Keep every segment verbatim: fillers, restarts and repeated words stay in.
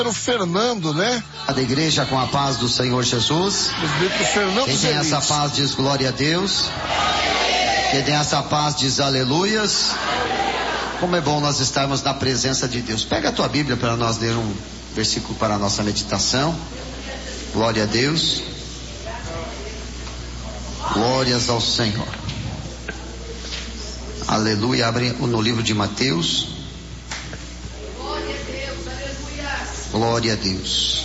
O Fernando, né? A da igreja com a paz do Senhor Jesus. Fernando. Quem tem essa paz diz glória a Deus. Quem tem essa paz diz aleluias. Como é bom nós estarmos na presença de Deus. Pega a tua Bíblia para nós ler um versículo para a nossa meditação. Glória a Deus. Glórias ao Senhor. Aleluia. Abre no livro de Mateus. Glória a Deus.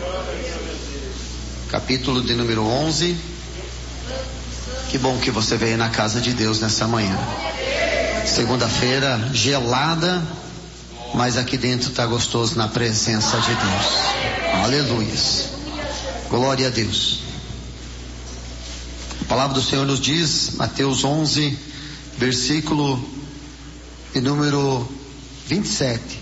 Capítulo de número onze. Que bom que você veio na casa de Deus nessa manhã. Segunda-feira gelada, mas aqui dentro está gostoso na presença de Deus. Aleluia. Glória a Deus. A palavra do Senhor nos diz, Mateus onze, versículo de número vinte e sete.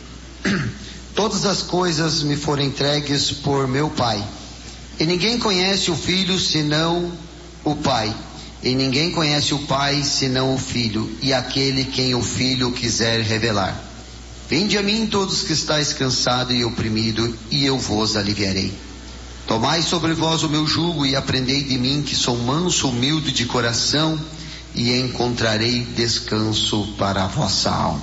Todas as coisas me foram entregues por meu Pai, e ninguém conhece o Filho senão o Pai, e ninguém conhece o Pai senão o Filho, e aquele quem o Filho quiser revelar. Vinde a mim todos que estáis cansados e oprimidos, e eu vos aliviarei. Tomai sobre vós o meu jugo e aprendei de mim, que sou manso, humilde de coração, e encontrarei descanso para a vossa alma.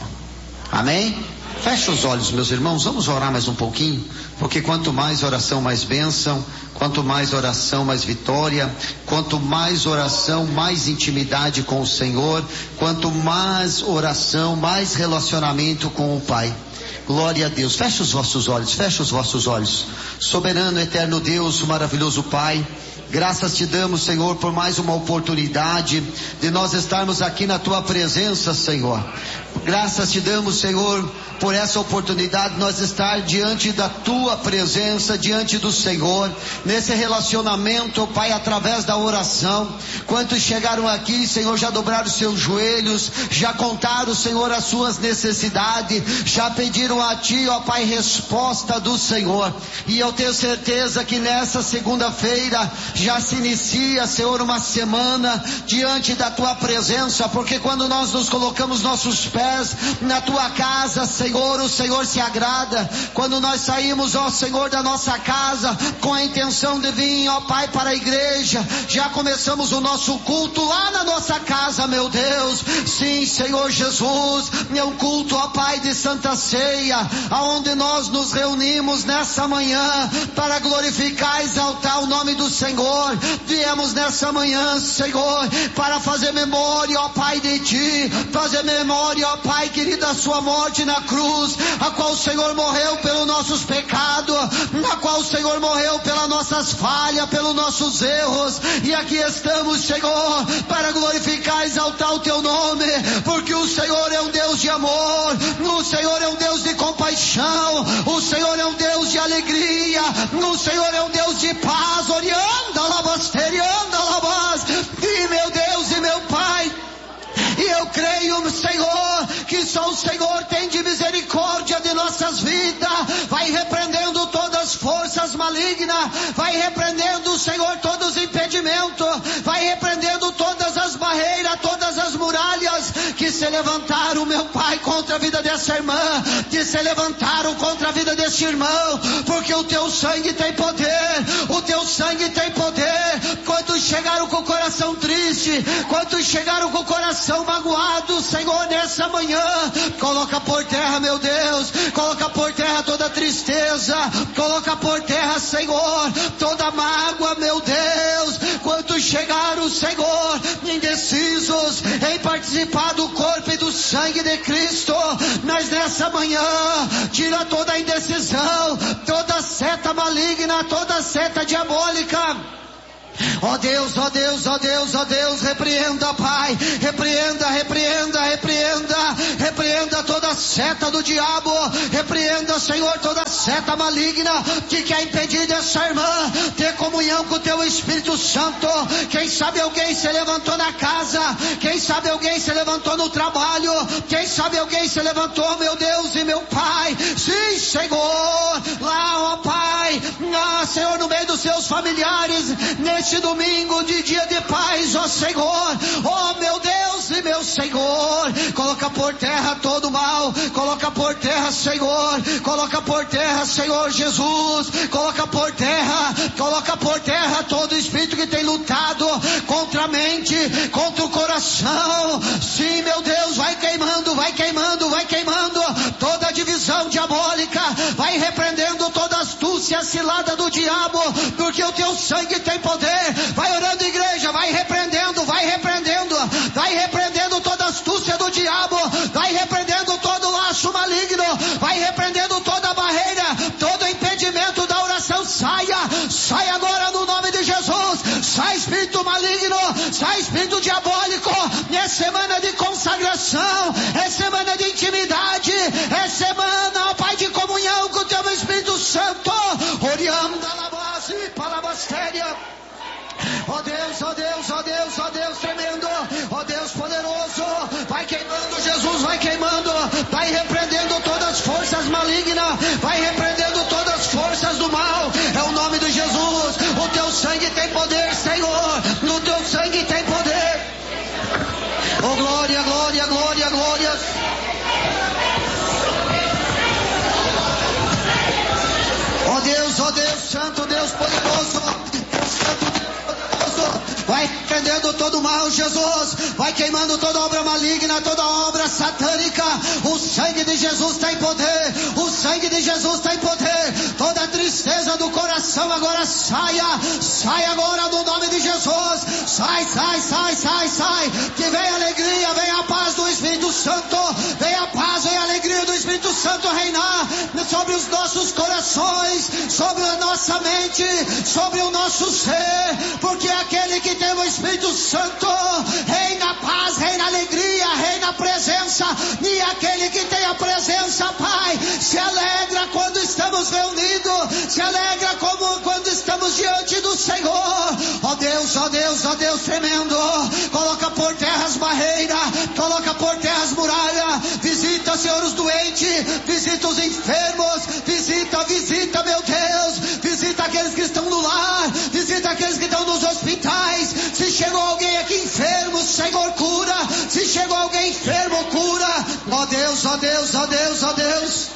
Amém? Feche os olhos, meus irmãos, vamos orar mais um pouquinho, porque quanto mais oração, mais bênção, quanto mais oração, mais vitória, quanto mais oração, mais intimidade com o Senhor, quanto mais oração, mais relacionamento com o Pai. Glória a Deus. Feche os vossos olhos, feche os vossos olhos. Soberano, eterno Deus, maravilhoso Pai, graças te damos, Senhor, por mais uma oportunidade de nós estarmos aqui na tua presença, Senhor. Graças te damos, Senhor, por essa oportunidade de nós estar diante da tua presença, diante do Senhor, nesse relacionamento, Pai, através da oração. Quantos chegaram aqui, Senhor, já dobraram os seus joelhos, já contaram, Senhor, as suas necessidades, já pediram a ti, ó Pai, resposta do Senhor. E eu tenho certeza que nessa segunda-feira já se inicia, Senhor, uma semana diante da tua presença, porque quando nós nos colocamos nossos pés na tua casa, Senhor, o Senhor se agrada. Quando nós saímos, ó Senhor, da nossa casa com a intenção de vir, ó Pai, para a igreja, já começamos o nosso culto lá na nossa casa, meu Deus. Sim, Senhor Jesus, é um culto, ó Pai, de Santa Ceia, aonde nós nos reunimos nessa manhã para glorificar e exaltar o nome do Senhor. Viemos nessa manhã, Senhor, para fazer memória, ó Pai, de ti, fazer memória, ó Pai querido, da sua morte na cruz, a qual o Senhor morreu pelos nossos pecados, na qual o Senhor morreu pelas nossas falhas, pelos nossos erros, e aqui estamos, Senhor, para glorificar e exaltar o teu nome, porque o Senhor é um Deus de amor, o Senhor é um Deus de compaixão, o Senhor é um Deus de alegria, o Senhor é um Deus de paz. Orianda labasterianda labas, e meu Deus e meu Pai, e eu creio, Senhor, que só o Senhor tem de misericórdia de nossas vidas. Vai repreendendo todas as forças malignas, vai repreendendo, Senhor, todos os impedimentos, vai repreendendo todas as barreiras, todas as muralhas que se levantaram, meu Pai, contra a vida dessa irmã, que se levantaram contra a vida desse irmão, porque o teu sangue tem poder, o teu sangue tem poder. Quantos chegaram com o coração triste, quantos chegaram com o coração magoado, Senhor, nessa manhã, coloca por terra, meu Deus, coloca por terra toda tristeza, coloca por terra, Senhor, toda mágoa, meu Deus. Quantos chegaram, Senhor, indecisos em participar do corpo e do sangue de Cristo, mas nessa manhã, tira toda a indecisão, toda seta maligna, toda seta diabólica. Ó Deus, ó Deus, ó Deus, ó Deus, repreenda, Pai, repreenda, repreenda, repreenda, repreenda toda seta do diabo, repreenda, Senhor, toda seta maligna que quer impedir dessa irmã ter comunhão com o teu Espírito Santo. Quem sabe alguém se levantou na casa, quem sabe alguém se levantou no trabalho, quem sabe alguém se levantou, meu Deus e meu Pai, sim, Senhor, lá, ó Pai, ah, Senhor, no meio dos seus familiares, neste domingo de dia de paz, ó Senhor, ó meu Deus, Deus e meu Senhor. Coloca por terra todo mal, coloca por terra, Senhor, coloca por terra, Senhor Jesus, coloca por terra, coloca por terra todo espírito que tem lutado contra a mente, contra o coração. Sim, meu Deus, vai queimando, vai queimando, vai queimando toda a divisão diabólica, vai repreendendo toda a astúcia, a cilada do diabo, porque o teu sangue tem poder. Vai orando, igreja, vai repreendendo, vai repreendendo, vai repreendendo toda a astúcia do diabo, vai repreendendo todo o laço maligno, vai repreendendo toda a barreira, todo impedimento da oração. Saia, saia agora no nome de Jesus. Sai espírito maligno, sai espírito diabólico. É semana de consagração, é semana de intimidade, é semana, ó Pai, de comunhão com o teu Espírito Santo. Orianda la base, palabastéria. Ó Deus, ó Deus, ó Deus, ó Deus tremendo, ó Deus poderoso, vai queimando, Jesus, vai queimando, vai repreendendo todas as forças malignas, vai repreendendo todas as forças do mal, é o nome de Jesus. O teu sangue tem poder, Senhor, no teu sangue tem poder. Oh glória, glória, glória, glória. Ó Deus, ó Deus santo, Deus poderoso, Deus santo, Deus poderoso. Vai repreendendo todo o mal, Jesus. Vai queimando toda obra maligna, toda obra satânica. O sangue de Jesus tem poder. O sangue de Jesus tem poder. Toda tristeza do coração agora saia. Sai agora no nome de Jesus. Sai, sai, sai, sai, sai. Que venha a alegria, venha a paz do Espírito Santo. Venha a paz, venha a alegria do Espírito Santo reinar sobre os nossos corações, sobre a nossa mente, sobre o nosso ser. Porque aquele que tem o Espírito Santo reina a paz, reina a alegria, reina a presença. E aquele que tem a presença, Pai, se alegra quando estamos reunidos, se alegra como quando estamos diante do Senhor. Ó Deus, ó Deus, ó Deus tremendo. Coloca por terra as barreiras, coloca por terra as muralhas. Visita, Senhor, os doentes, visita os enfermos, visita, visita, meu Deus, visita aqueles que estão no lar, visita aqueles que estão nos hospitais. Se chegou alguém aqui enfermo, Senhor, cura. Se chegou alguém enfermo, cura. Ó Deus, ó Deus, ó Deus, ó Deus.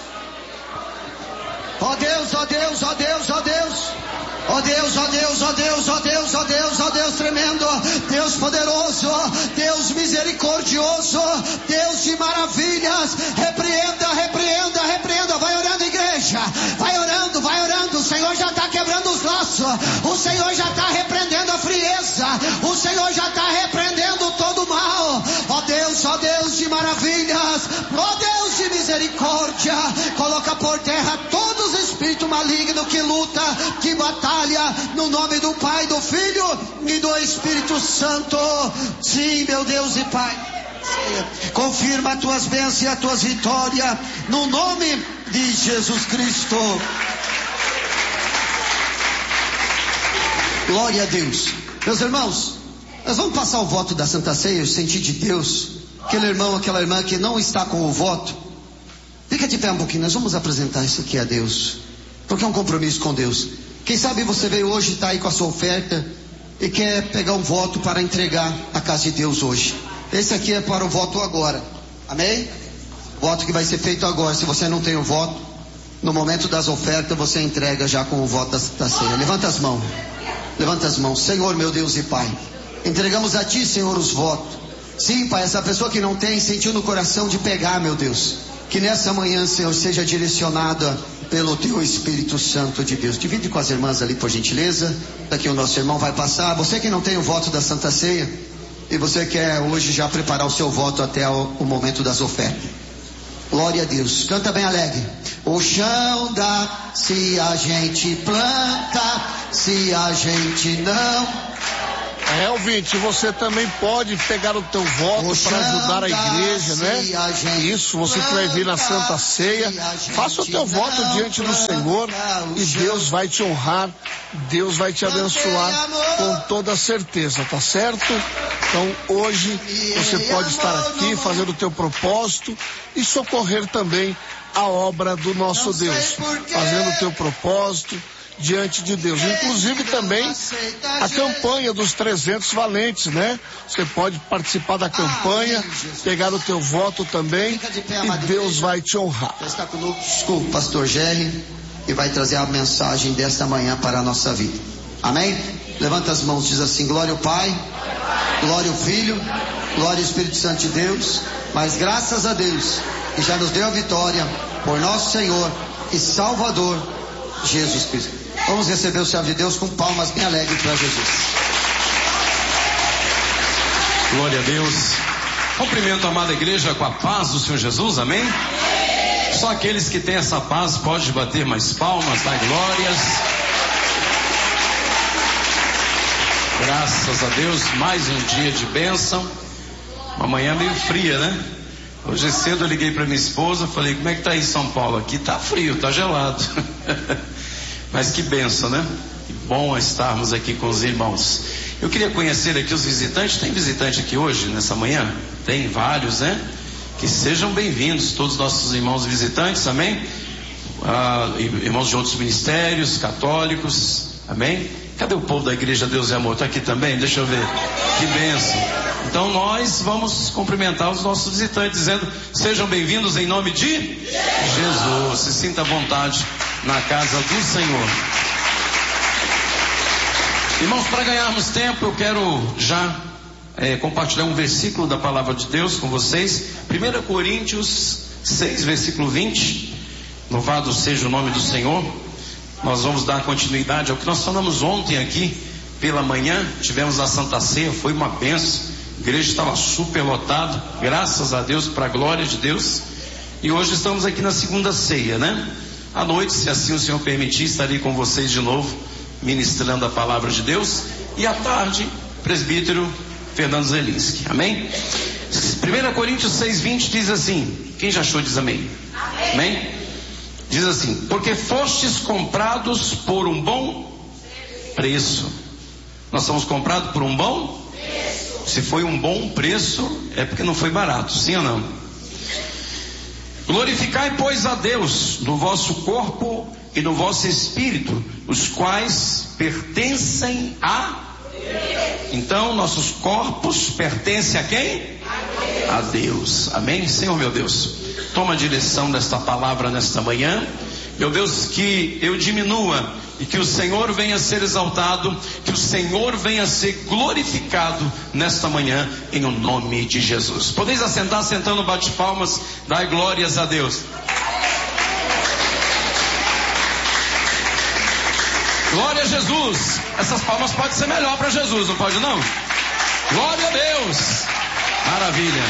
Ó Deus, ó Deus, ó Deus, ó Deus. Ó Deus, ó Deus, ó Deus, ó Deus, ó Deus, ó Deus tremendo, Deus poderoso, Deus misericordioso, Deus de maravilhas. Repreenda, repreenda, repreenda. Vai orando, igreja, vai orando, vai orando. O Senhor já está quebrando os laços, o Senhor já está repreendendo a frieza, o Senhor já está repreendendo todo o mal. Ó Deus, ó Deus de maravilhas, ó Deus de misericórdia. Coloca por terra todos os espíritos malignos que luta, que batalha, no nome do Pai, do Filho e do Espírito Santo. Sim, meu Deus e Pai, confirma as tuas bênçãos e as tuas vitórias, no nome de Jesus Cristo. Glória a Deus. Meus irmãos, nós vamos passar o voto da Santa Ceia, eu senti de Deus. Aquele irmão, aquela irmã que não está com o voto, fica de pé um pouquinho, nós vamos apresentar isso aqui a Deus, porque é um compromisso com Deus. Quem sabe você veio hoje, está aí com a sua oferta e quer pegar um voto para entregar à casa de Deus hoje. Esse aqui é para o voto agora, amém? Voto que vai ser feito agora. Se você não tem o voto, no momento das ofertas você entrega já com o voto da, da ceia. Levanta as mãos, levanta as mãos. Senhor, meu Deus e Pai, entregamos a Ti, Senhor, os votos. Sim, Pai, essa pessoa que não tem, sentiu no coração de pegar, meu Deus, que nessa manhã, Senhor, seja direcionada pelo Teu Espírito Santo de Deus. Divide com as irmãs ali, por gentileza. Daqui o nosso irmão vai passar. Você que não tem o voto da Santa Ceia e você quer hoje já preparar o seu voto até o, o momento das ofertas. Glória a Deus. Canta bem alegre. O chão dá se a gente planta, se a gente não... É, ouvinte, você também pode pegar o teu voto para ajudar a igreja, né? Isso, você que vai vir na Santa Ceia, faça o teu voto diante do Senhor e Deus vai te honrar, Deus vai te abençoar com toda certeza, tá certo? Então hoje você pode estar aqui fazendo o teu propósito e socorrer também a obra do nosso Deus, fazendo o teu propósito diante de Deus. Inclusive também a campanha dos trezentos valentes, né? Você pode participar da campanha, pegar o teu voto também e Deus vai te honrar. Está conosco o pastor Jerry e vai trazer a mensagem desta manhã para a nossa vida. Amém? Levanta as mãos, diz assim: glória ao Pai, glória ao Filho, glória ao Espírito Santo de Deus. Mas graças a Deus que já nos deu a vitória por nosso Senhor e Salvador Jesus Cristo. Vamos receber o servo de Deus com palmas bem alegres para Jesus. Glória a Deus. Cumprimento a amada igreja com a paz do Senhor Jesus, amém? Só aqueles que têm essa paz podem bater mais palmas, dar glórias. Graças a Deus, mais um dia de bênção. Uma manhã meio fria, né? Hoje cedo eu liguei para minha esposa, falei: como é que tá aí em São Paulo? Aqui tá frio, tá gelado. Mas que bênção, né? Que bom estarmos aqui com os irmãos. Eu queria conhecer aqui os visitantes. Tem visitante aqui hoje, nessa manhã? Tem vários, né? Que sejam bem-vindos todos os nossos irmãos visitantes, amém? Ah, irmãos de outros ministérios, católicos, amém? Cadê o povo da igreja Deus e Amor? Está aqui também? Deixa eu ver. Que bênção. Então nós vamos cumprimentar os nossos visitantes, dizendo: sejam bem-vindos em nome de Jesus. Se sinta à vontade na casa do Senhor. Irmãos, para ganharmos tempo, eu quero já é, compartilhar um versículo da palavra de Deus com vocês. primeira Coríntios seis, versículo vinte. Louvado seja o nome do Senhor. Nós vamos dar continuidade ao que nós falamos ontem aqui pela manhã. Tivemos a Santa Ceia, foi uma bênção. A igreja estava super lotada, graças a Deus, para a glória de Deus. E hoje estamos aqui na segunda ceia, né? À noite, se assim o Senhor permitir, estarei com vocês de novo, ministrando a palavra de Deus. E à tarde, presbítero Fernando Zelinski, amém? primeira Coríntios seis, vinte diz assim: quem já achou diz amém. Amém? Amém? Diz assim: porque fostes comprados por um bom preço. Nós somos comprados por um bom preço. Se foi um bom preço, é porque não foi barato, sim ou não? Glorificai, pois, a Deus no vosso corpo e no vosso espírito, os quais pertencem a Deus. Então nossos corpos pertencem a quem? A Deus. Amém? Senhor meu Deus, toma a direção desta palavra nesta manhã. Meu Deus, que eu diminua e que o Senhor venha a ser exaltado, que o Senhor venha a ser glorificado nesta manhã, em o nome de Jesus. Podeis assentar, sentando, bate palmas, dai glórias a Deus. Glória a Jesus. Essas palmas podem ser melhor para Jesus, não pode não? Glória a Deus. Maravilha.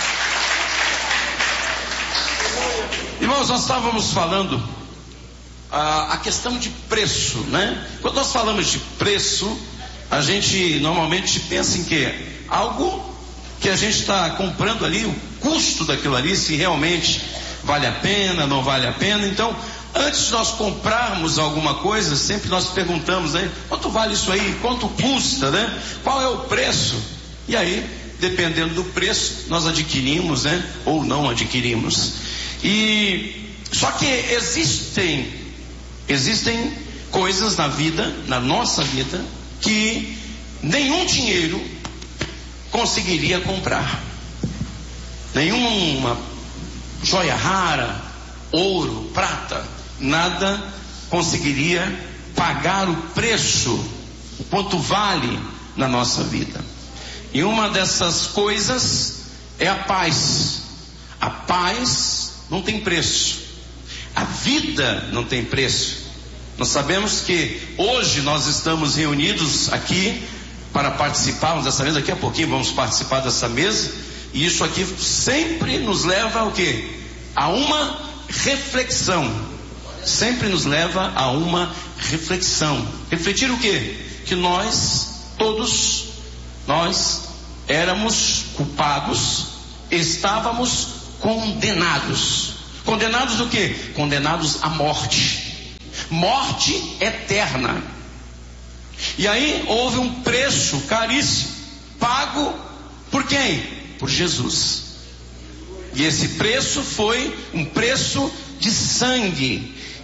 Irmãos, nós estávamos falando a, a questão de preço, né? Quando nós falamos de preço, a gente normalmente pensa em quê? Algo que a gente está comprando ali, o custo daquilo ali, se realmente vale a pena, não vale a pena. Então, antes de nós comprarmos alguma coisa, sempre nós perguntamos, né? Quanto vale isso aí? Quanto custa, né? Qual é o preço? E aí, dependendo do preço, nós adquirimos, né? Ou não adquirimos. E só que existem existem coisas na vida, na nossa vida, que nenhum dinheiro conseguiria comprar. Nenhuma joia rara, ouro, prata, nada conseguiria pagar o preço, o quanto vale na nossa vida. E uma dessas coisas é a paz. A paz não tem preço. A vida não tem preço. Nós sabemos que hoje nós estamos reunidos aqui para participarmos dessa mesa. Daqui a pouquinho vamos participar dessa mesa. E isso aqui sempre nos leva ao quê? A uma reflexão. Sempre nos leva a uma reflexão. Refletir o quê? Que nós, todos, nós éramos culpados, estávamos condenados. Condenados do quê? Condenados à morte. Morte eterna. E aí houve um preço caríssimo, pago por quem? Por Jesus. E esse preço foi um preço de sangue.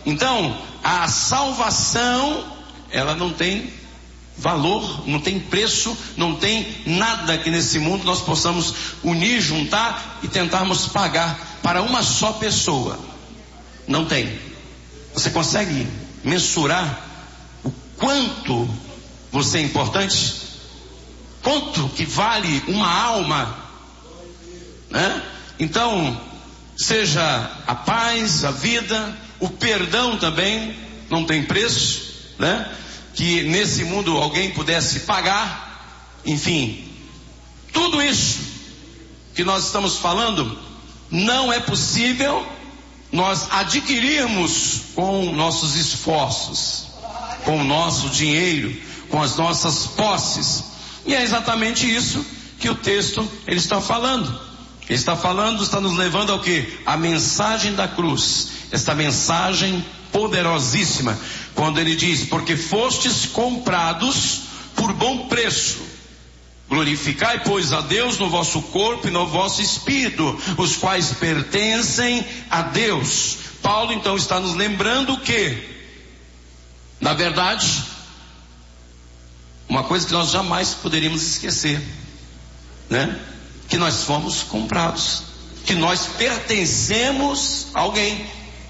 Então, a salvação, ela não tem valor, não tem preço, não tem nada que nesse mundo nós possamos unir, juntar e tentarmos pagar para uma só pessoa. Não tem. Você consegue mensurar o quanto você é importante? Quanto que vale uma alma? Né? Então, seja a paz, a vida, o perdão também não tem preço, né? Que nesse mundo alguém pudesse pagar. Enfim, tudo isso que nós estamos falando não é possível nós adquirirmos com nossos esforços, com o nosso dinheiro, com as nossas posses. E é exatamente isso que o texto ele está falando. Ele está falando, está nos levando ao quê? A mensagem da cruz. Esta mensagem poderosíssima, quando ele diz: porque fostes comprados por bom preço, glorificai pois a Deus no vosso corpo e no vosso espírito, os quais pertencem a Deus. Paulo então está nos lembrando que, na verdade, uma coisa que nós jamais poderíamos esquecer, né? Que nós fomos comprados, que nós pertencemos a alguém.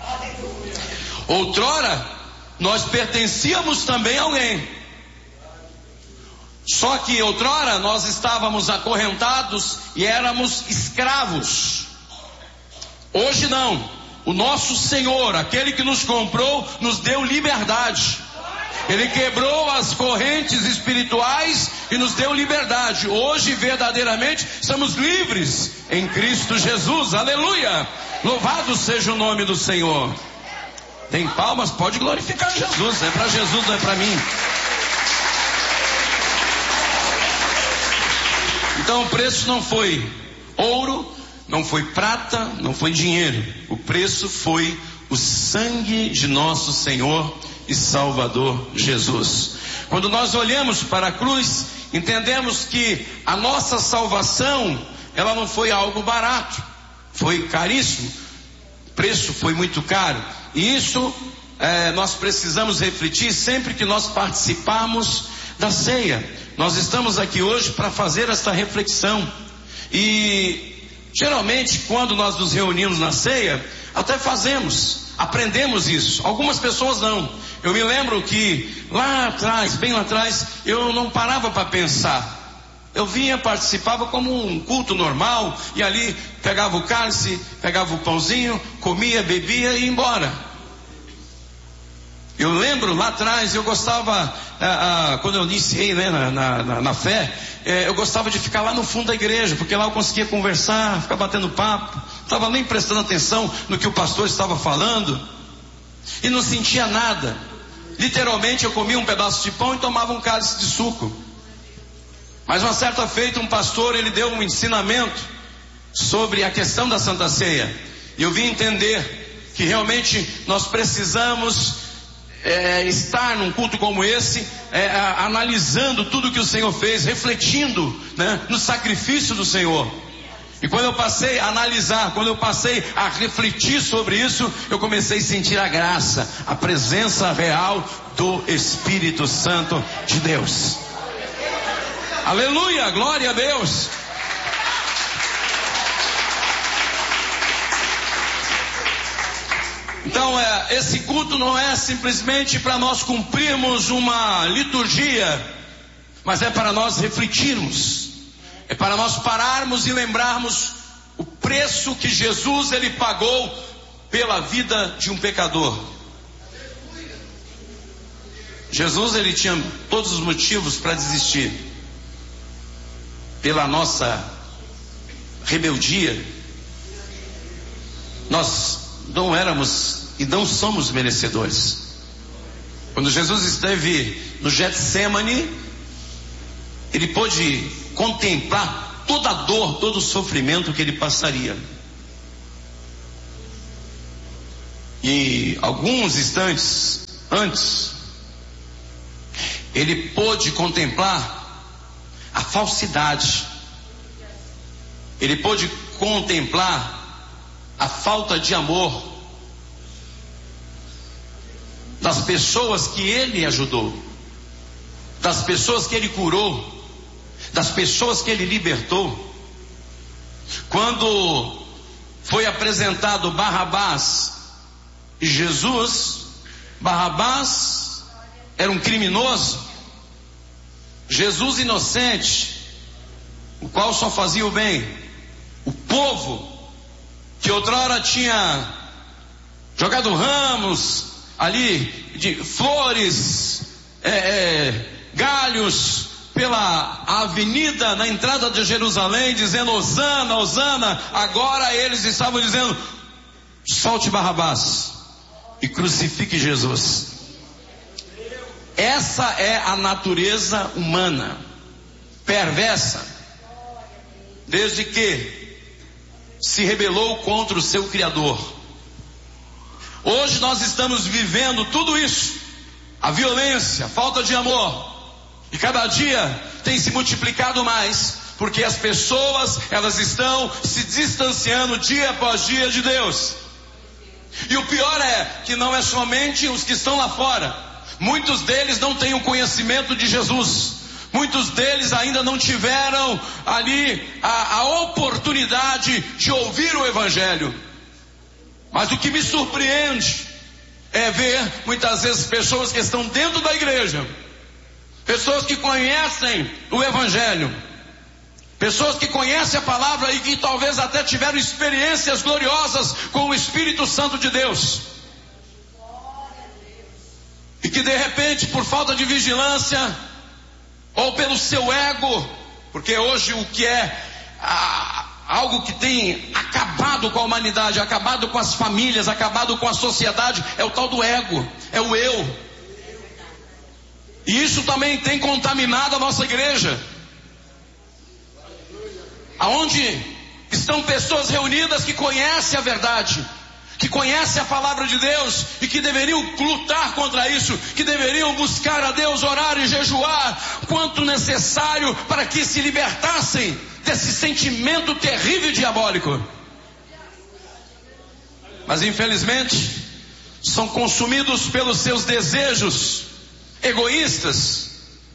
Outrora, nós pertencíamos também a alguém. Só que outrora nós estávamos acorrentados e éramos escravos. Hoje não. O nosso Senhor, aquele que nos comprou, nos deu liberdade. Ele quebrou as correntes espirituais e nos deu liberdade. Hoje verdadeiramente somos livres em Cristo Jesus. Aleluia! Louvado seja o nome do Senhor. Tem palmas? Pode glorificar Jesus. É para Jesus, não é para mim. Então o preço não foi ouro, não foi prata, não foi dinheiro. O preço foi o sangue de nosso Senhor e Salvador Jesus. Quando nós olhamos para a cruz, entendemos que a nossa salvação, ela não foi algo barato, foi caríssimo. O preço foi muito caro. E isso é, nós precisamos refletir sempre que nós participarmos da ceia. Nós estamos aqui hoje para fazer esta reflexão. E geralmente quando nós nos reunimos na ceia, até fazemos, aprendemos isso. Algumas pessoas não. Eu me lembro que lá atrás, bem lá atrás, eu não parava para pensar. Eu vinha, participava como um culto normal, e ali pegava o cálice, pegava o pãozinho, comia, bebia e ia embora. Eu lembro lá atrás, eu gostava, ah, ah, quando eu iniciei, né, na, na, na fé, eh, eu gostava de ficar lá no fundo da igreja, porque lá eu conseguia conversar, ficar batendo papo, não estava nem prestando atenção no que o pastor estava falando, e não sentia nada. Literalmente eu comia um pedaço de pão e tomava um cálice de suco. Mas uma certa feita um pastor, ele deu um ensinamento sobre a questão da Santa Ceia, e eu vim entender que realmente nós precisamos É, estar num culto como esse, é, a, analisando tudo que o Senhor fez, refletindo, né, no sacrifício do Senhor. E quando eu passei a analisar, quando eu passei a refletir sobre isso, eu comecei a sentir a graça, a presença real do Espírito Santo de Deus. Aleluia, glória a Deus. Então, é, esse culto não é simplesmente para nós cumprirmos uma liturgia, mas é para nós refletirmos, é para nós pararmos e lembrarmos o preço que Jesus ele pagou pela vida de um pecador. Jesus ele tinha todos os motivos para desistir, pela nossa rebeldia. Nós não éramos e não somos merecedores. Quando Jesus esteve no Getsemane, ele pôde contemplar toda a dor, todo o sofrimento que ele passaria. E alguns instantes antes, ele pôde contemplar a falsidade, ele pôde contemplar a falta de amor, das pessoas que ele ajudou, das pessoas que ele curou, das pessoas que ele libertou. Quando foi apresentado Barrabás e Jesus, Barrabás era um criminoso, Jesus inocente, o qual só fazia o bem. O povo que outrora tinha jogado ramos ali de flores, é, é, galhos pela avenida na entrada de Jerusalém, dizendo Hosana, Hosana, agora eles estavam dizendo: solte Barrabás e crucifique Jesus. Essa é a natureza humana, perversa, desde que se rebelou contra o seu Criador. Hoje nós estamos vivendo tudo isso, a violência, a falta de amor, e cada dia tem se multiplicado mais, porque as pessoas, elas estão se distanciando dia após dia de Deus. E o pior é que não é somente os que estão lá fora, muitos deles não têm o conhecimento de Jesus, muitos deles ainda não tiveram ali a, a oportunidade de ouvir o Evangelho. Mas o que me surpreende é ver muitas vezes pessoas que estão dentro da igreja, pessoas que conhecem o Evangelho, pessoas que conhecem a palavra e que talvez até tiveram experiências gloriosas com o Espírito Santo de Deus, e que de repente, por falta de vigilância, ou pelo seu ego, porque hoje o que é a, algo que tem acabado com a humanidade, acabado com as famílias, acabado com a sociedade, é o tal do ego, é o eu. E isso também tem contaminado a nossa igreja, aonde estão pessoas reunidas que conhecem a verdade, que conhecem a palavra de Deus e que deveriam lutar contra isso, que deveriam buscar a Deus, orar e jejuar quanto necessário para que se libertassem desse sentimento terrível e diabólico. Mas infelizmente são consumidos pelos seus desejos egoístas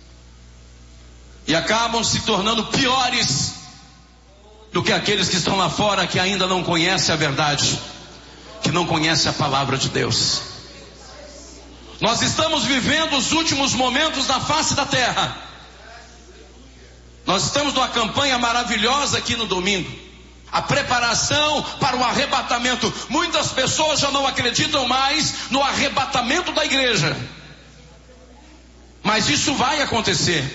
e acabam se tornando piores do que aqueles que estão lá fora, que ainda não conhecem a verdade, que não conhecem a palavra de Deus. Nós estamos vivendo os últimos momentos na face da terra. Nós estamos numa campanha maravilhosa aqui no domingo, a preparação para o arrebatamento. Muitas pessoas já não acreditam mais no arrebatamento da igreja, mas isso vai acontecer.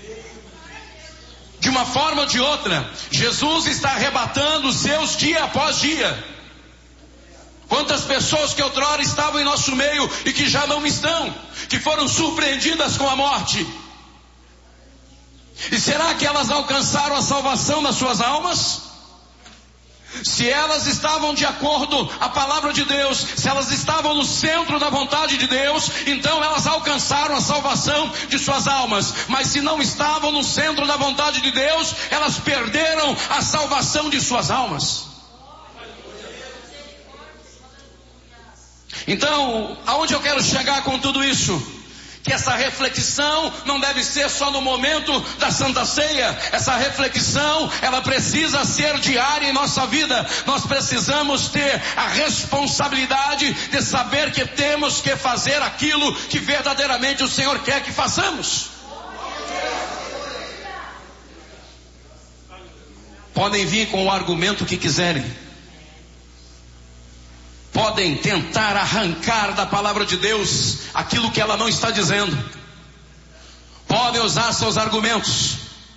De uma forma ou de outra, Jesus está arrebatando os seus dia após dia. Quantas pessoas que outrora estavam em nosso meio e que já não estão, que foram surpreendidas com a morte. E será que elas alcançaram a salvação das suas almas? Se elas estavam de acordo com a palavra de Deus, se elas estavam no centro da vontade de Deus, então elas alcançaram a salvação de suas almas. Mas se não estavam no centro da vontade de Deus, elas perderam a salvação de suas almas. Então, aonde eu quero chegar com tudo isso? Que essa reflexão não deve ser só no momento da Santa Ceia. Essa reflexão, ela precisa ser diária em nossa vida. Nós precisamos ter a responsabilidade de saber que temos que fazer aquilo que verdadeiramente o Senhor quer que façamos. Podem vir com o argumento que quiserem, podem tentar arrancar da palavra de Deus aquilo que ela não está dizendo, podem usar seus argumentos,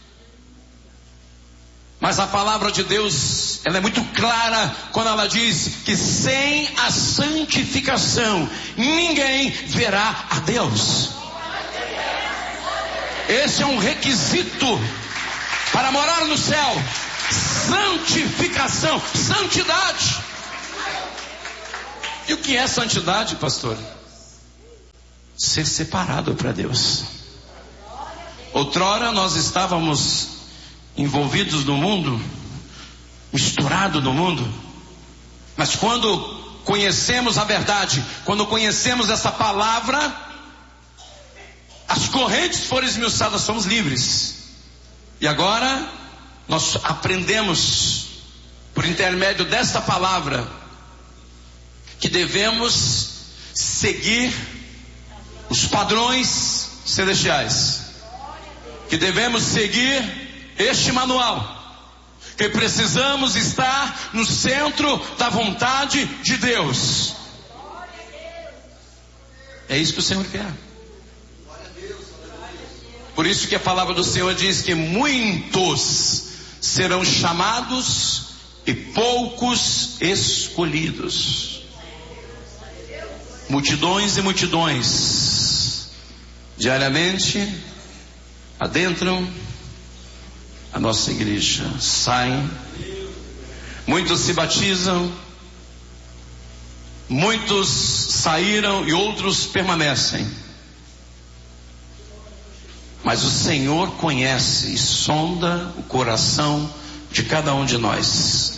mas a palavra de Deus, ela é muito clara quando ela diz que sem a santificação ninguém verá a Deus. Esse é um requisito para morar no céu: santificação, santidade. E o que é santidade, pastor? Ser separado para Deus. Outrora nós estávamos envolvidos no mundo, misturados no mundo, mas quando conhecemos a verdade, quando conhecemos essa palavra, as correntes foram esmiuçadas, somos livres. E agora nós aprendemos, por intermédio desta palavra, que devemos seguir os padrões celestiais, que devemos seguir este manual, que precisamos estar no centro da vontade de Deus. É isso que o Senhor quer. Por isso que a palavra do Senhor diz que muitos serão chamados e poucos escolhidos. Multidões e multidões diariamente adentram a nossa igreja, saem, muitos se batizam, muitos saíram e outros permanecem. Mas o Senhor conhece e sonda o coração de cada um de nós.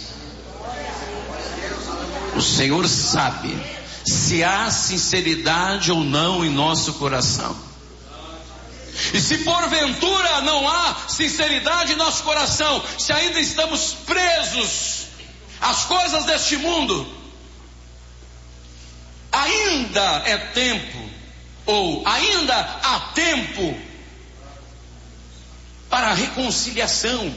O Senhor sabe se há sinceridade ou não em nosso coração. E se porventura não há sinceridade em nosso coração, se ainda estamos presos às coisas deste mundo, ainda é tempo, ou ainda há tempo para a reconciliação,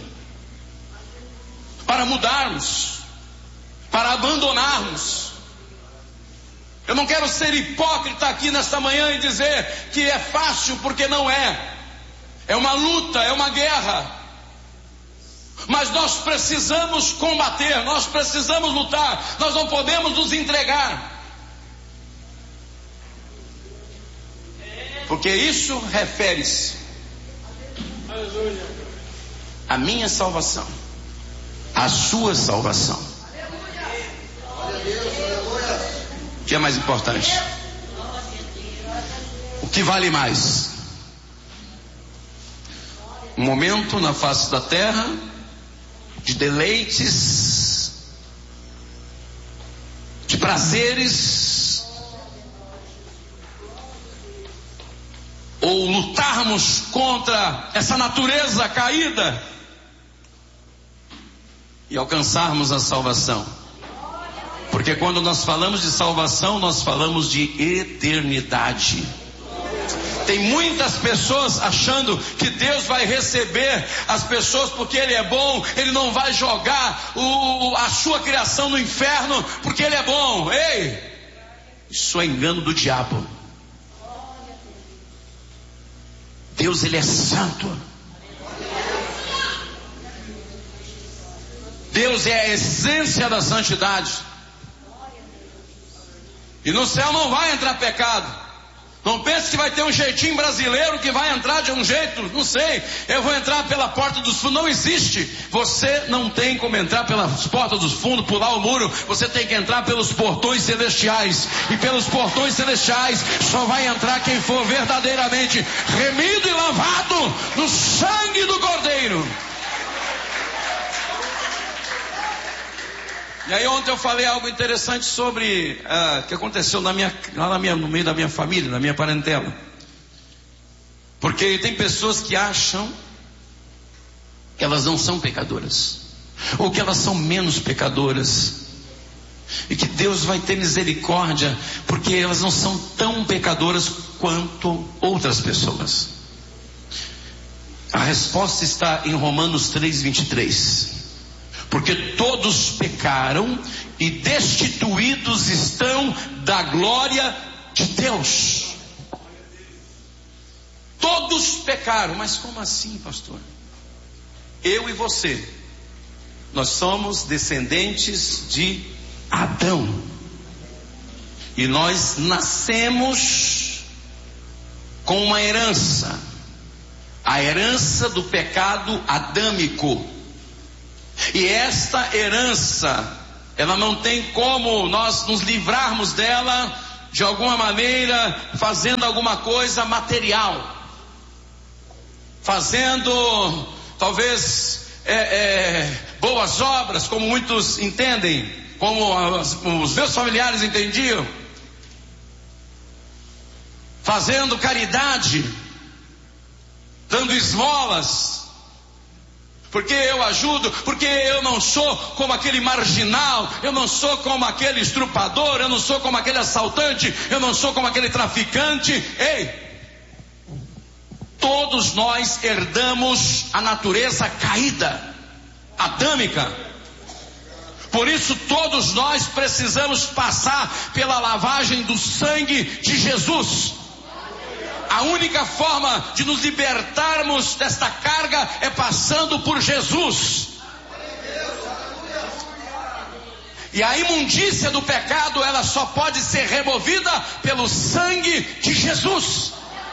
para mudarmos, para abandonarmos. Eu não quero ser hipócrita aqui nesta manhã e dizer que é fácil, porque não é. É uma luta, é uma guerra. Mas nós precisamos combater, nós precisamos lutar, nós não podemos nos entregar. Porque isso refere-se à minha salvação, à sua salvação. O que é mais importante? O que vale mais? Um momento na face da terra de deleites, de prazeres, ou lutarmos contra essa natureza caída e alcançarmos a salvação? Porque quando nós falamos de salvação, nós falamos de eternidade. Tem muitas pessoas achando que Deus vai receber as pessoas porque Ele é bom, Ele não vai jogar o, a sua criação no inferno porque Ele é bom. Ei, isso é engano do diabo. Deus, Ele é santo. Deus é a essência da santidade. E no céu não vai entrar pecado. Não pense que vai ter um jeitinho brasileiro que vai entrar de um jeito, não sei, eu vou entrar pela porta dos fundos. Não existe. Você não tem como entrar pelas portas dos fundos, pular o muro. Você tem que entrar pelos portões celestiais. E pelos portões celestiais só vai entrar quem for verdadeiramente remido e lavado no sangue do Cordeiro. E aí ontem eu falei algo interessante sobre o uh, que aconteceu na minha, lá na minha, no meio da minha família, na minha parentela. Porque tem pessoas que acham que elas não são pecadoras, ou que elas são menos pecadoras, e que Deus vai ter misericórdia, porque elas não são tão pecadoras quanto outras pessoas. A resposta está em Romanos três, vinte e três. Porque todos pecaram e destituídos estão da glória de Deus. Todos pecaram. Mas como assim, pastor? Eu e você, nós somos descendentes de Adão. E nós nascemos com uma herança. A herança do pecado adâmico. E esta herança, ela não tem como nós nos livrarmos dela de alguma maneira, fazendo alguma coisa material, fazendo talvez é, é, boas obras, como muitos entendem, como as, os meus familiares entendiam, fazendo caridade, dando esmolas, porque eu ajudo, porque eu não sou como aquele marginal, eu não sou como aquele estrupador, eu não sou como aquele assaltante, eu não sou como aquele traficante. Ei! Todos nós herdamos a natureza caída, adâmica. Por isso todos nós precisamos passar pela lavagem do sangue de Jesus. A única forma de nos libertarmos desta carga é passando por Jesus. E a imundícia do pecado, ela só pode ser removida pelo sangue de Jesus.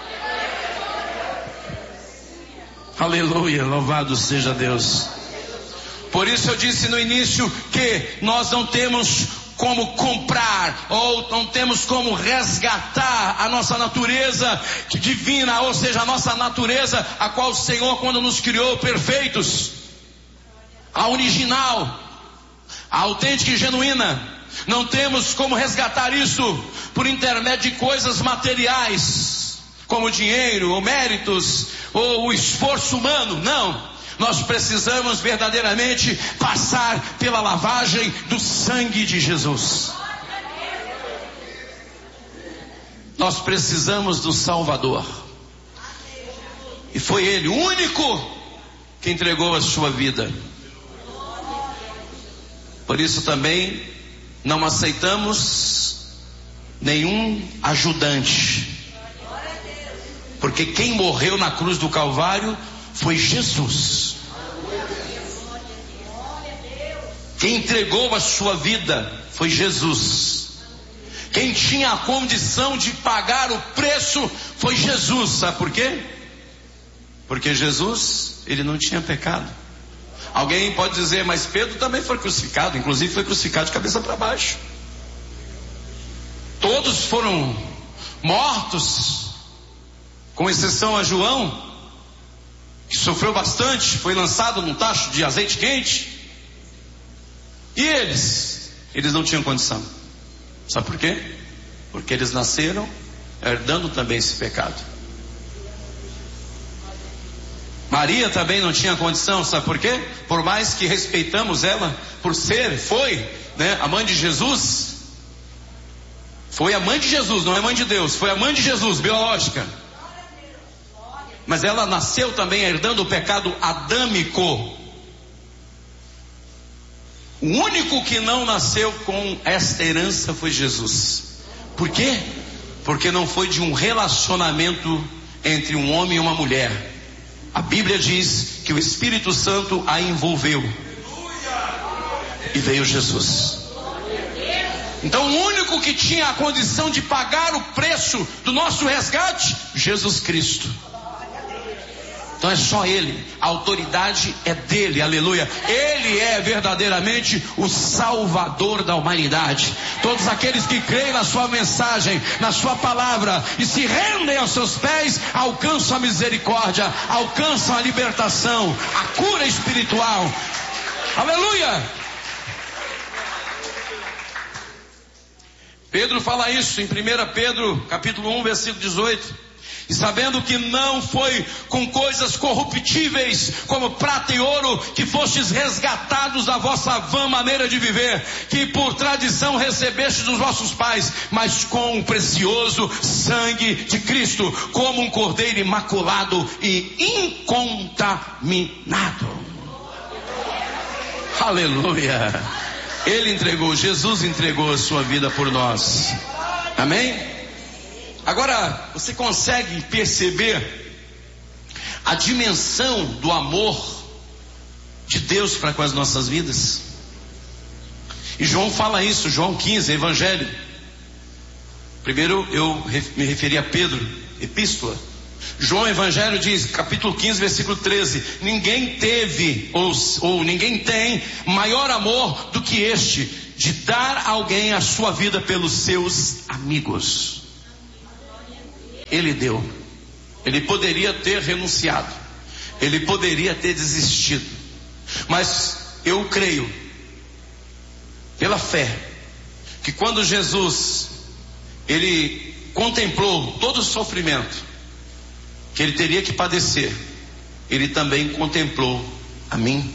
Aleluia, louvado seja Deus. Por isso eu disse no início que nós não temos como comprar, ou não temos como resgatar a nossa natureza divina, ou seja, a nossa natureza, a qual o Senhor, quando nos criou perfeitos, a original, a autêntica e genuína. Não temos como resgatar isso por intermédio de coisas materiais, como dinheiro, ou méritos, ou o esforço humano. Não. Nós precisamos verdadeiramente passar pela lavagem do sangue de Jesus. Nós precisamos do Salvador. E foi Ele, o único, que entregou a sua vida. Por isso também não aceitamos nenhum ajudante. Porque quem morreu na cruz do Calvário foi Jesus. Quem entregou a sua vida foi Jesus. Quem tinha a condição de pagar o preço foi Jesus. Sabe por quê? Porque Jesus, ele não tinha pecado. Alguém pode dizer, mas Pedro também foi crucificado, inclusive foi crucificado de cabeça para baixo. Todos foram mortos, com exceção a João, que sofreu bastante, foi lançado num tacho de azeite quente. E eles? Eles não tinham condição. Sabe por quê? Porque eles nasceram herdando também esse pecado. Maria também não tinha condição, sabe por quê? Por mais que respeitamos ela, por ser, foi, né, a mãe de Jesus. Foi a mãe de Jesus, não é mãe de Deus, foi a mãe de Jesus, biológica. Mas ela nasceu também herdando o pecado adâmico. O único que não nasceu com esta herança foi Jesus. Por quê? Porque não foi de um relacionamento entre um homem e uma mulher. A Bíblia diz que o Espírito Santo a envolveu. E veio Jesus. Então o único que tinha a condição de pagar o preço do nosso resgate, Jesus Cristo. Então é só Ele, a autoridade é dele, aleluia. Ele é verdadeiramente o Salvador da humanidade. Todos aqueles que creem na sua mensagem, na sua palavra e se rendem aos seus pés, alcançam a misericórdia, alcançam a libertação, a cura espiritual, aleluia. Pedro fala isso em primeira Pedro capítulo um versículo dezoito. E sabendo que não foi com coisas corruptíveis, como prata e ouro, que fostes resgatados da vossa vã maneira de viver, que por tradição recebestes dos vossos pais, mas com o precioso sangue de Cristo, como um cordeiro imaculado e incontaminado. Aleluia! Ele entregou, Jesus entregou a sua vida por nós. Amém? Agora, você consegue perceber a dimensão do amor de Deus para com as nossas vidas? E João fala isso, João quinze, Evangelho. Primeiro eu me referi a Pedro, Epístola. João Evangelho diz, capítulo quinze, versículo treze: ninguém teve, ou, ou ninguém tem maior amor do que este, de dar a alguém a sua vida pelos seus amigos. Ele deu. Ele poderia ter renunciado, ele poderia ter desistido, mas eu creio pela fé, que quando Jesus, ele contemplou todo o sofrimento que ele teria que padecer, ele também contemplou a mim,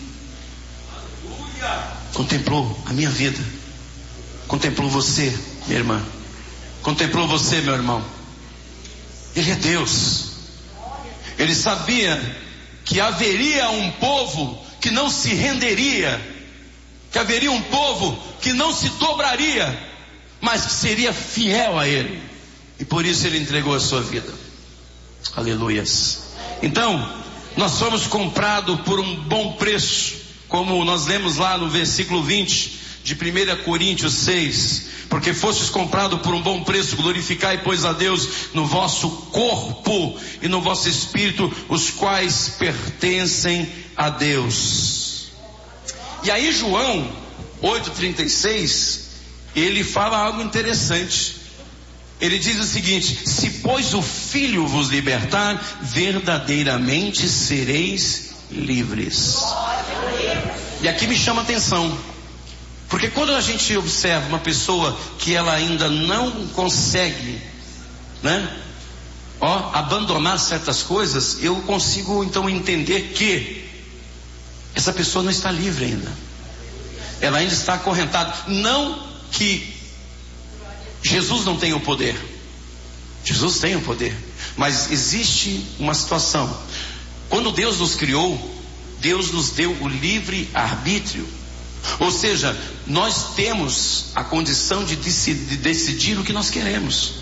contemplou a minha vida, contemplou você, minha irmã, contemplou você, meu irmão. Ele é Deus. Ele sabia que haveria um povo que não se renderia, que haveria um povo que não se dobraria, mas que seria fiel a Ele, e por isso Ele entregou a sua vida. Aleluias. Então, nós fomos comprados por um bom preço, como nós lemos lá no versículo vinte de primeira Coríntios seis, porque fostes comprados por um bom preço, glorificai pois a Deus no vosso corpo e no vosso espírito, os quais pertencem a Deus. E aí João oito, trinta e seis, ele fala algo interessante. Ele diz o seguinte: se pois o Filho vos libertar, verdadeiramente sereis livres. E aqui me chama a atenção, porque quando a gente observa uma pessoa que ela ainda não consegue, né, ó, abandonar certas coisas, eu consigo então entender que essa pessoa não está livre ainda. Ela ainda está acorrentada. Não que Jesus não tem o poder. Jesus tem o poder. Mas existe uma situação. Quando Deus nos criou, Deus nos deu o livre arbítrio. Ou seja, nós temos a condição de decidir, de decidir o que nós queremos.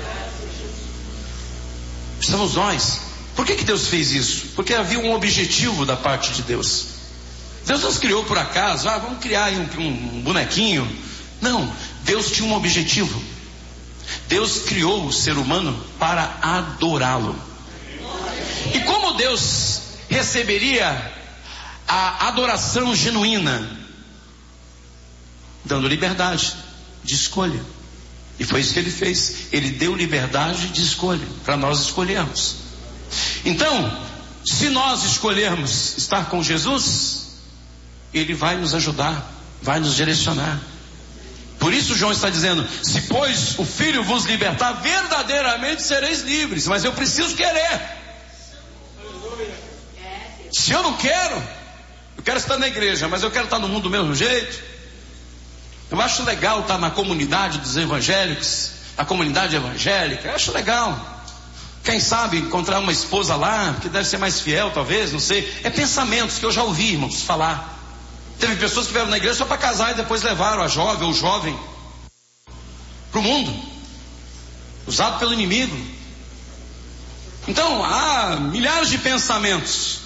Somos nós. Por que que Deus fez isso? Porque havia um objetivo da parte de Deus. Deus nos criou por acaso. Ah, vamos criar aí um, um bonequinho. Não, Deus tinha um objetivo. Deus criou o ser humano para adorá-lo. E como Deus receberia a adoração genuína? Dando liberdade de escolha. E foi isso que Ele fez. Ele deu liberdade de escolha para nós escolhermos. Então, se nós escolhermos estar com Jesus, Ele vai nos ajudar, vai nos direcionar. Por isso João está dizendo: se pois o Filho vos libertar, verdadeiramente sereis livres. Mas eu preciso querer. Se eu não quero, eu quero estar na igreja, mas eu quero estar no mundo do mesmo jeito. Eu acho legal estar na comunidade dos evangélicos, a comunidade evangélica, eu acho legal. Quem sabe encontrar uma esposa lá, que deve ser mais fiel, talvez, não sei. É pensamentos que eu já ouvi, irmãos, falar. Teve pessoas que vieram na igreja só para casar e depois levaram a jovem ou o jovem para o mundo, usado pelo inimigo. Então, há milhares de pensamentos.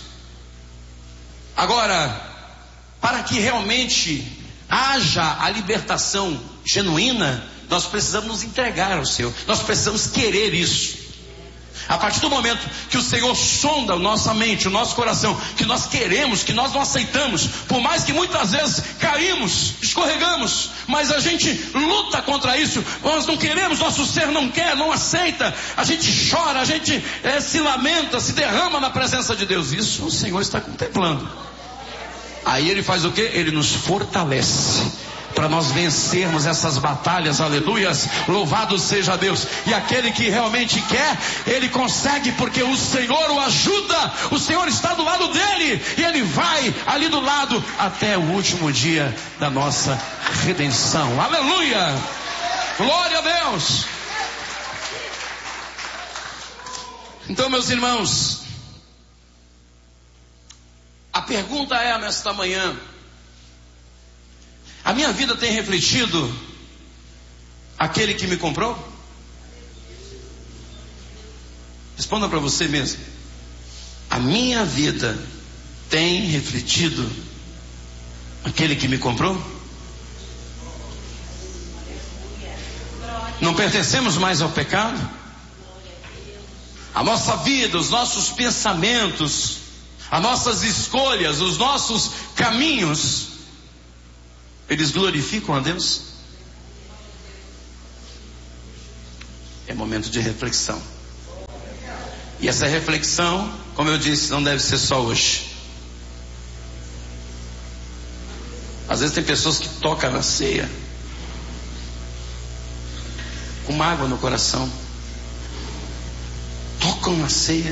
Agora, para que realmente haja a libertação genuína, nós precisamos nos entregar ao Senhor. Nós precisamos querer isso. A partir do momento que o Senhor sonda a nossa mente, o nosso coração, que nós queremos, que nós não aceitamos, por mais que muitas vezes caímos, escorregamos, mas a gente luta contra isso, nós não queremos, nosso ser não quer, não aceita, a gente chora, a gente é, se lamenta, se derrama na presença de Deus. Isso o Senhor está contemplando. Aí Ele faz o quê? Ele nos fortalece para nós vencermos essas batalhas, aleluias, louvado seja Deus. E aquele que realmente quer, ele consegue, porque o Senhor o ajuda, o Senhor está do lado dele, e ele vai ali do lado até o último dia da nossa redenção, aleluia, glória a Deus. Então, meus irmãos, a pergunta é nesta manhã: a minha vida tem refletido aquele que me comprou? Responda para você mesmo. A minha vida tem refletido aquele que me comprou? Não pertencemos mais ao pecado? A nossa vida, os nossos pensamentos, as nossas escolhas, os nossos caminhos, eles glorificam a Deus? É momento de reflexão. E essa reflexão, como eu disse, não deve ser só hoje. Às vezes tem pessoas que tocam na ceia com mágoa no coração, tocam na ceia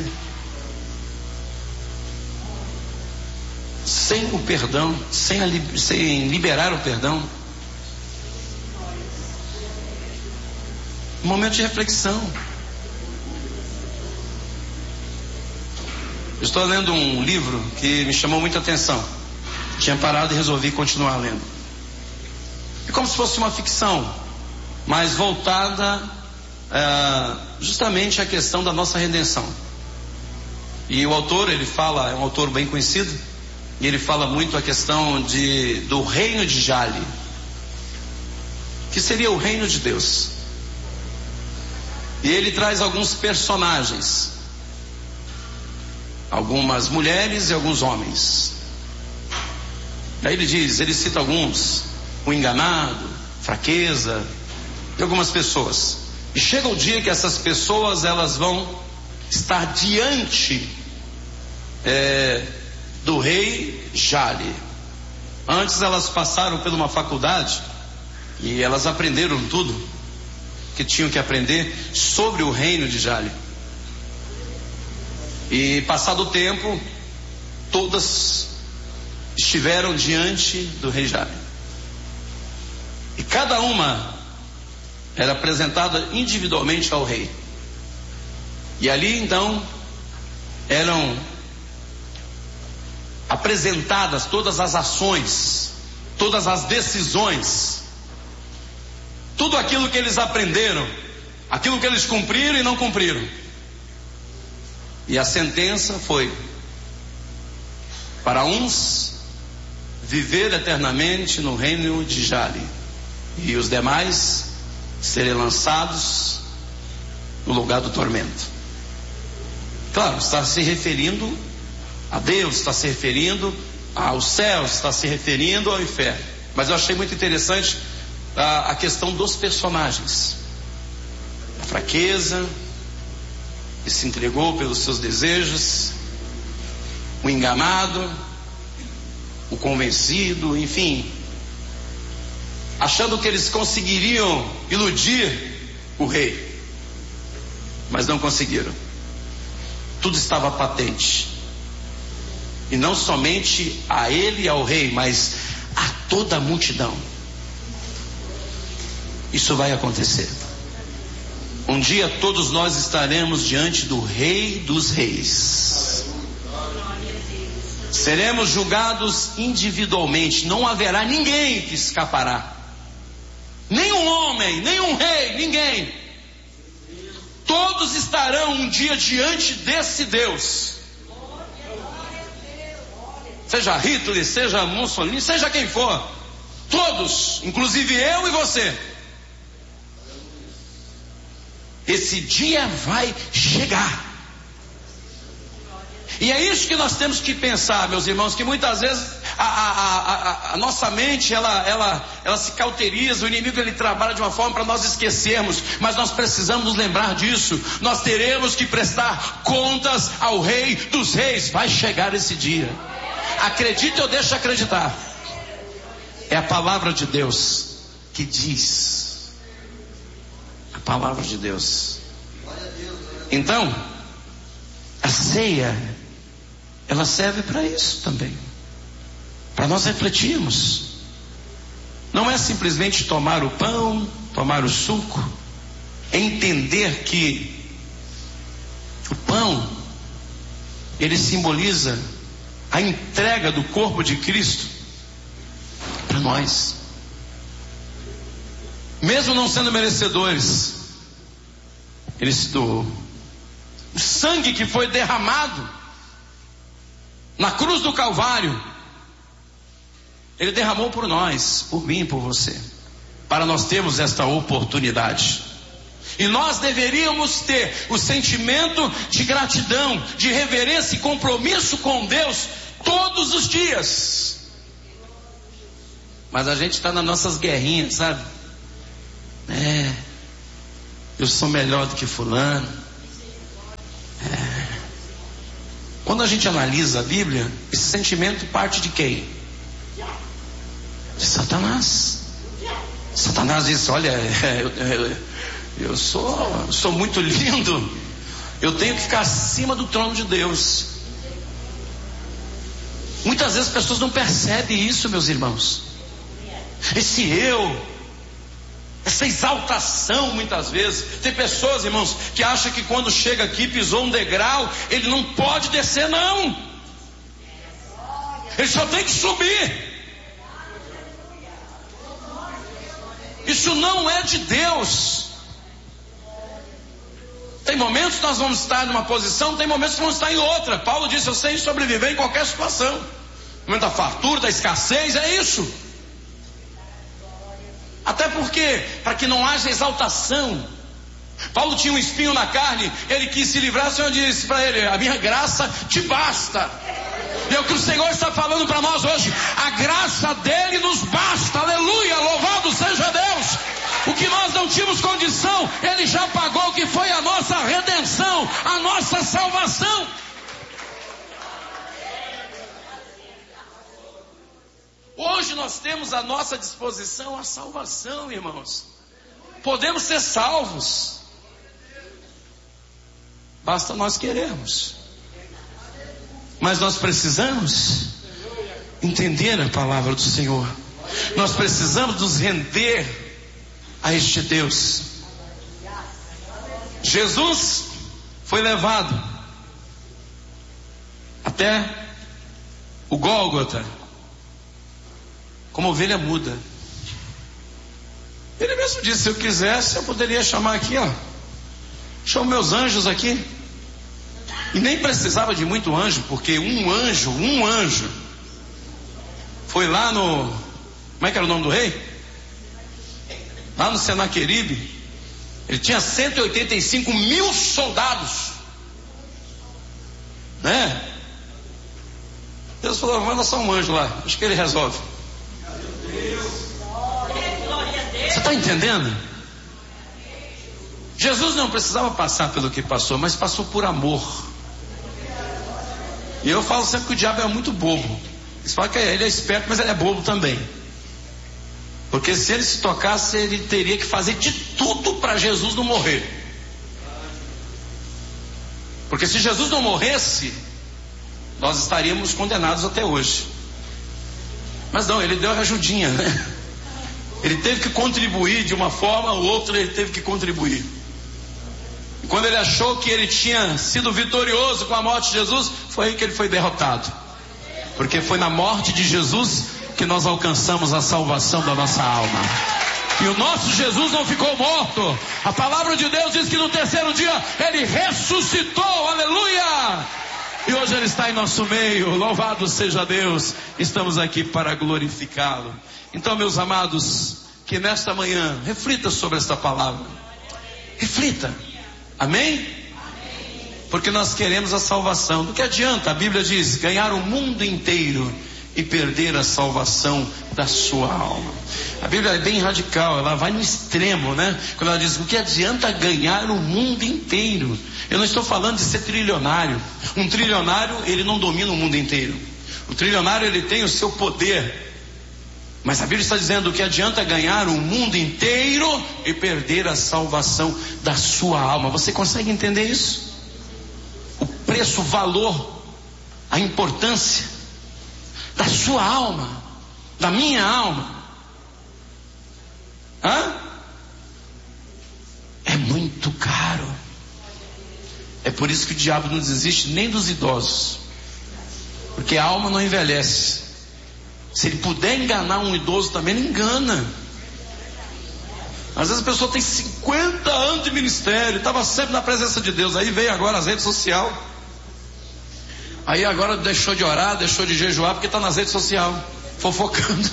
sem o perdão, sem, a, sem liberar o perdão. Um momento de reflexão. Eu estou lendo um livro que me chamou muita atenção. Tinha parado e resolvi continuar lendo. É como se fosse uma ficção, mas voltada é, justamente à questão da nossa redenção. E o autor, ele fala, é um autor bem conhecido, e ele fala muito a questão de, do reino de Jale, que seria o reino de Deus. E ele traz alguns personagens, algumas mulheres e alguns homens. Daí ele diz, ele cita alguns, o enganado, fraqueza, e algumas pessoas. E chega o dia que essas pessoas, elas vão estar diante é, do rei Jale. Antes elas passaram por uma faculdade e elas aprenderam tudo que tinham que aprender sobre o reino de Jale. E passado o tempo, todas estiveram diante do rei Jale. E cada uma era apresentada individualmente ao rei. E ali então eram apresentadas todas as ações, todas as decisões, tudo aquilo que eles aprenderam, aquilo que eles cumpriram e não cumpriram. E a sentença foi: para uns, viver eternamente no reino de Jale, e os demais serem lançados no lugar do tormento. Claro, está se referindo a Deus, está se referindo aos céus, está se referindo ao inferno. Mas eu achei muito interessante a, a questão dos personagens. A fraqueza, que se entregou pelos seus desejos, o enganado, o convencido, enfim, achando que eles conseguiriam iludir o rei, mas não conseguiram. Tudo estava patente, e não somente a ele e ao rei, mas a toda a multidão. Isso vai acontecer. Um dia todos nós estaremos diante do Rei dos Reis. Seremos julgados individualmente. Não haverá ninguém que escapará. Nenhum homem, nenhum rei, ninguém. Todos estarão um dia diante desse Deus. Seja Hitler, seja Mussolini, seja quem for. Todos, inclusive eu e você. Esse dia vai chegar. E é isso que nós temos que pensar, meus irmãos, que muitas vezes a, a, a, a nossa mente ela, ela, ela se cauteriza, o inimigo ele trabalha de uma forma para nós esquecermos, mas nós precisamos nos lembrar disso. Nós teremos que prestar contas ao Rei dos Reis. Vai chegar esse dia. Acredite ou deixe acreditar. É a palavra de Deus que diz. A palavra de Deus. Então, a ceia, ela serve para isso também, para nós refletirmos. Não é simplesmente tomar o pão, tomar o suco, é entender que o pão, ele simboliza a entrega do corpo de Cristo para nós. Mesmo não sendo merecedores, ele se doou. O sangue que foi derramado na cruz do Calvário, ele derramou por nós, por mim e por você, para nós termos esta oportunidade. E nós deveríamos ter o sentimento de gratidão, de reverência e compromisso com Deus todos os dias. Mas a gente está nas nossas guerrinhas, sabe? É, eu sou melhor do que fulano. É. Quando a gente analisa a Bíblia, esse sentimento parte de quem? de Satanás. Satanás disse: olha, eu, eu, eu sou, sou muito lindo, eu tenho que ficar acima do trono de Deus. Muitas vezes as pessoas não percebem isso, meus irmãos. Esse eu, essa exaltação, muitas vezes. Tem pessoas, irmãos, que acham que quando chega aqui, pisou um degrau, ele não pode descer, não. Ele só tem que subir. Isso não é de Deus. Tem momentos que nós vamos estar numa posição, tem momentos que vamos estar em outra. Paulo disse: eu sei sobreviver em qualquer situação. No momento da fartura, da escassez, é isso. Até porque, para que não haja exaltação. Paulo tinha um espinho na carne, ele quis se livrar. O Senhor disse para ele: a minha graça te basta. E é o que o Senhor está falando para nós hoje. A graça dele nos basta. Aleluia, louvado seja Deus. O que nós não tínhamos condição, ele já pagou, que foi a nossa redenção, a nossa salvação. Hoje nós temos à nossa disposição a salvação, irmãos. Podemos ser salvos. Basta nós querermos. Mas nós precisamos entender a palavra do Senhor. Nós precisamos nos render a este Deus. Jesus foi levado até o Gólgota como ovelha muda. Ele mesmo disse: se eu quisesse, eu poderia chamar aqui, ó, chamo meus anjos aqui. E nem precisava de muito anjo, porque um anjo, um anjo foi lá no, como é que era o nome do rei? Lá no Senaqueribe. Ele tinha cento e oitenta e cinco mil soldados, né? Deus falou: manda só um anjo lá, acho que ele resolve. Você está entendendo? Jesus não precisava passar pelo que passou, mas passou por amor. E eu falo sempre que o diabo é muito bobo. Eles falam que ele é esperto, mas ele é bobo também. Porque se ele se tocasse, ele teria que fazer de tudo para Jesus não morrer. Porque se Jesus não morresse, nós estaríamos condenados até hoje. Mas não, ele deu a ajudinha, né? Ele teve que contribuir de uma forma ou outra, ele teve que contribuir. E quando ele achou que ele tinha sido vitorioso com a morte de Jesus, foi aí que ele foi derrotado. Porque foi na morte de Jesus que nós alcançamos a salvação da nossa alma. E o nosso Jesus não ficou morto. A palavra de Deus diz que no terceiro dia ele ressuscitou, aleluia! E hoje ele está em nosso meio, louvado seja Deus. Estamos aqui para glorificá-lo. Então, meus amados, que nesta manhã reflita sobre esta palavra. Reflita, amém? Porque nós queremos a salvação. Do que adianta? A Bíblia diz: ganhar o mundo inteiro e perder a salvação da sua alma. A Bíblia é bem radical, ela vai no extremo, né? Quando ela diz: o que adianta ganhar o mundo inteiro? Eu não estou falando de ser trilionário. Um trilionário, ele não domina o mundo inteiro. O trilionário, ele tem o seu poder. Mas a Bíblia está dizendo: o que adianta ganhar o mundo inteiro e perder a salvação da sua alma. Você consegue entender isso? O preço, o valor, a importância da sua alma, da minha alma. Hã? É muito caro. É por isso que o diabo não desiste nem dos idosos. Porque a alma não envelhece. Se ele puder enganar um idoso também, ele engana. Às vezes a pessoa tem cinquenta anos de ministério, estava sempre na presença de Deus, aí veio agora as redes sociais. Aí agora deixou de orar, deixou de jejuar, porque está nas redes sociais, fofocando.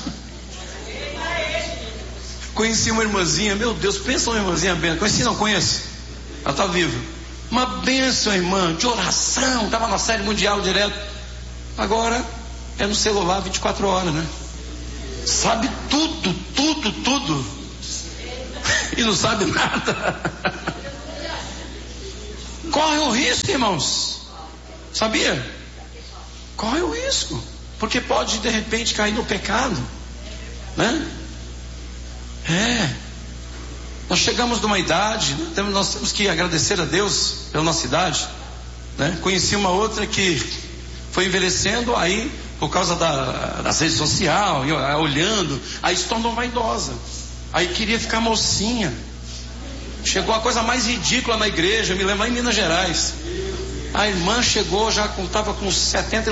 Conheci uma irmãzinha, meu Deus, pensa uma irmãzinha bem. Conheci, não conheço. Ela está viva. Uma bênção, irmã, de oração, estava na série mundial direto. Agora é no celular vinte e quatro horas, né? Sabe tudo, tudo, tudo. E não sabe nada. Corre o risco, irmãos. Sabia? Corre o risco. Porque pode de repente cair no pecado. né? É, nós chegamos numa idade, nós temos que agradecer a Deus pela nossa idade, né? Conheci uma outra que foi envelhecendo, aí por causa da, das redes sociais, olhando, aí se tornou vaidosa, aí queria ficar mocinha. Chegou a coisa mais ridícula na igreja. Eu me lembro lá em Minas Gerais, a irmã chegou, já estava com setenta